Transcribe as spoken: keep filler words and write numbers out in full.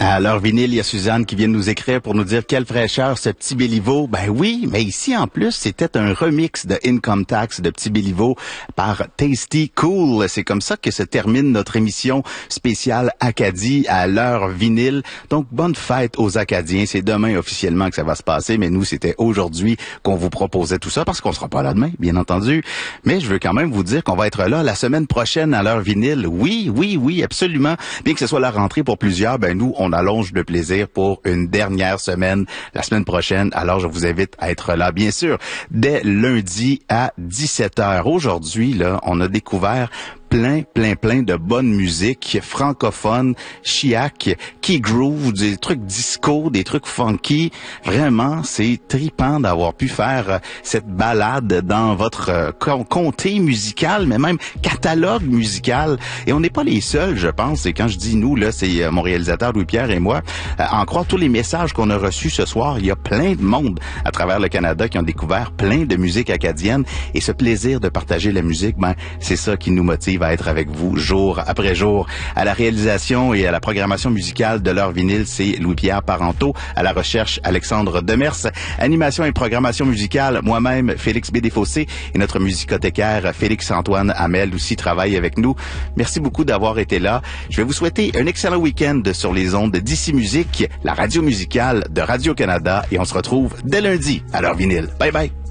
À l'heure vinyle, il y a Suzanne qui vient de nous écrire pour nous dire quelle fraîcheur ce Petit Béliveau. Ben oui, mais ici en plus, c'était un remix de Income Tax de Petit Béliveau par Tasty Cool. C'est comme ça que se termine notre émission spéciale Acadie à l'heure vinyle. Donc bonne fête aux Acadiens. C'est demain officiellement que ça va se passer, mais nous c'était aujourd'hui qu'on vous proposait tout ça parce qu'on sera pas là demain, bien entendu. Mais je veux quand même vous dire qu'on va être là la semaine prochaine à l'heure vinyle. Oui, oui, oui, absolument. Bien que ce soit la rentrée pour plusieurs, ben nous on allonge le plaisir pour une dernière semaine, la semaine prochaine. Alors, je vous invite à être là, bien sûr, dès lundi à dix-sept heures. Aujourd'hui, là, on a découvert plein, plein, plein de bonne musique francophone, chiac, qui groove, des trucs disco, des trucs funky. Vraiment, c'est tripant d'avoir pu faire cette balade dans votre euh, comté musical, mais même catalogue musical. Et on n'est pas les seuls, je pense. Et quand je dis nous, là, c'est euh, mon réalisateur Louis-Pierre et moi. Euh, en croire tous les messages qu'on a reçus ce soir, il y a plein de monde à travers le Canada qui ont découvert plein de musique acadienne. Et ce plaisir de partager la musique, ben, c'est ça qui nous motive à être avec vous jour après jour. À la réalisation et à la programmation musicale de l'heure vinyle, c'est Louis-Pierre Parenteau. À la recherche, Alexandre Demers. Animation et programmation musicale, moi-même, Félix B. Desfossés. Et notre musicothécaire, Félix-Antoine Hamel, aussi travaille avec nous. Merci beaucoup d'avoir été là. Je vais vous souhaiter un excellent week-end sur les ondes d'Ici Musique, la radio musicale de Radio-Canada. Et on se retrouve dès lundi à l'heure vinyle. Bye bye.